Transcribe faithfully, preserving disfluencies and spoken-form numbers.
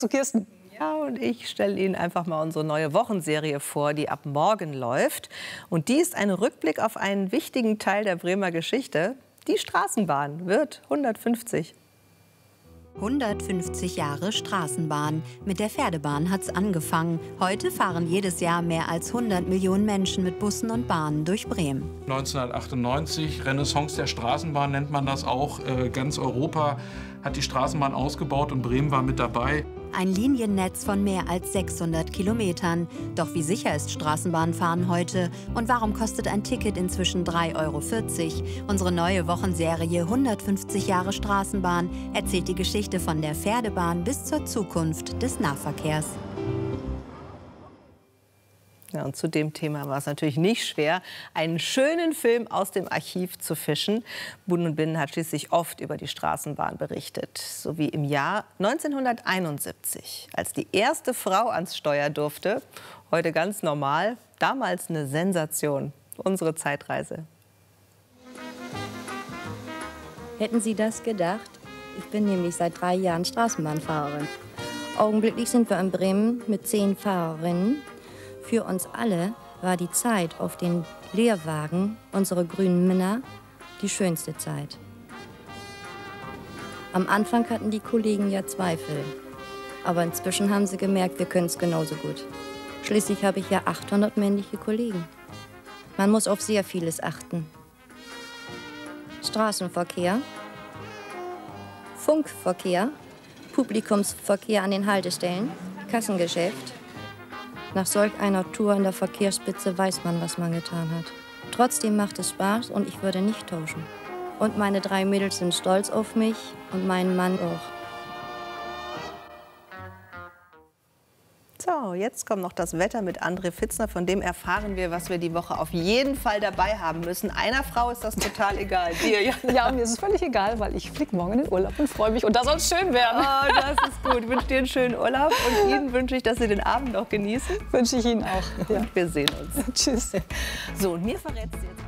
Zu Kirsten. Ja, und ich stelle Ihnen einfach mal unsere neue Wochenserie vor, die ab morgen läuft. Und die ist ein Rückblick auf einen wichtigen Teil der Bremer Geschichte. Die Straßenbahn wird hundertfünfzig. hundertfünfzig Jahre Straßenbahn. Mit der Pferdebahn hat's angefangen. Heute fahren jedes Jahr mehr als hundert Millionen Menschen mit Bussen und Bahnen durch Bremen. neunzehnhundertachtundneunzig, Renaissance der Straßenbahn nennt man das auch. Äh, ganz Europa hat die Straßenbahn ausgebaut und Bremen war mit dabei. Ein Liniennetz von mehr als sechshundert Kilometern. Doch wie sicher ist Straßenbahnfahren heute? Und warum kostet ein Ticket inzwischen drei Euro vierzig? Unsere neue Wochenserie hundertfünfzig Jahre Straßenbahn erzählt die Geschichte von der Pferdebahn bis zur Zukunft des Nahverkehrs. Ja, und zu dem Thema war es natürlich nicht schwer, einen schönen Film aus dem Archiv zu fischen. Bund und Binnen hat schließlich oft über die Straßenbahn berichtet. So wie im Jahr neunzehnhunderteinundsiebzig, als die erste Frau ans Steuer durfte. Heute ganz normal, damals eine Sensation. Unsere Zeitreise. Hätten Sie das gedacht? Ich bin nämlich seit drei Jahren Straßenbahnfahrerin. Augenblicklich sind wir in Bremen mit zehn Fahrerinnen. Für uns alle war die Zeit auf den Leerwagen, unsere grünen Männer, die schönste Zeit. Am Anfang hatten die Kollegen ja Zweifel, aber inzwischen haben sie gemerkt, wir können es genauso gut. Schließlich habe ich ja achthundert männliche Kollegen. Man muss auf sehr vieles achten. Straßenverkehr, Funkverkehr, Publikumsverkehr an den Haltestellen, Kassengeschäft. Nach solch einer Tour in der Verkehrsspitze weiß man, was man getan hat. Trotzdem macht es Spaß und ich würde nicht tauschen. Und meine drei Mädels sind stolz auf mich und meinen Mann auch. So, jetzt kommt noch das Wetter mit André Pfitzner. Von dem erfahren wir, was wir die Woche auf jeden Fall dabei haben müssen. Einer Frau ist das total egal. Dir, ja. Ja, mir ist es völlig egal, weil ich fliege morgen in den Urlaub und freue mich. Und da soll es schön werden. Oh, das ist gut. Ich wünsche dir einen schönen Urlaub und Ihnen wünsche ich, dass Sie den Abend noch genießen. Wünsche ich Ihnen auch. Ja. Und wir sehen uns. Tschüss. So, und mir verrät es jetzt.